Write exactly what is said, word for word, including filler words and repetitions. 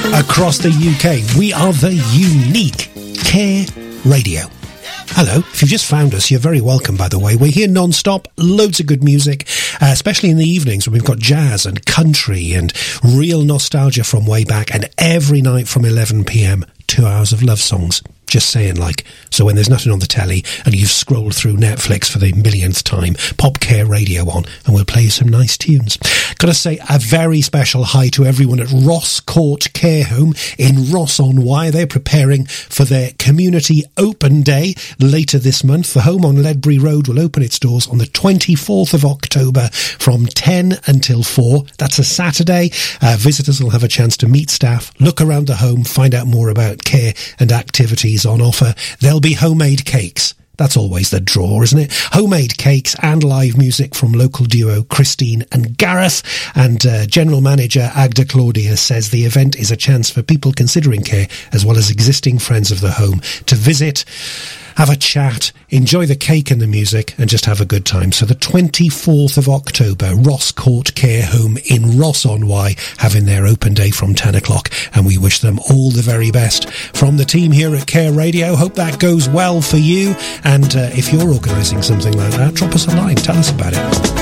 across the U K. We are the unique Care Radio. Hello, if you've just found us, you're very welcome, by the way. We're here non-stop, loads of good music, uh, especially in the evenings when we've got jazz and country and real nostalgia from way back, and every night from eleven p.m, two hours of love songs. Just saying, like, so when there's nothing on the telly and you've scrolled through Netflix for the millionth time, pop Care Radio on and we'll play you some nice tunes. Gotta say a very special hi to everyone at Ross Court Care Home in Ross-on-Wye. They're preparing for their community open day later this month. The home on Ledbury Road will open its doors on the twenty-fourth of October from ten until four. That's a Saturday. Uh, visitors will have a chance to meet staff, look around the home, find out more about care and activities on offer. There'll be homemade cakes. That's always the draw, isn't it? Homemade cakes and live music from local duo Christine and Gareth. And uh, General Manager Agda Claudia says the event is a chance for people considering care, as well as existing friends of the home, to visit, have a chat, enjoy the cake and the music, and just have a good time. So the twenty-fourth of October, Ross Court Care Home in Ross-on-Wye having their open day from ten o'clock, and we wish them all the very best from the team here at Care Radio. Hope that goes well for you, and uh, if you're organising something like that, drop us a line, tell us about it.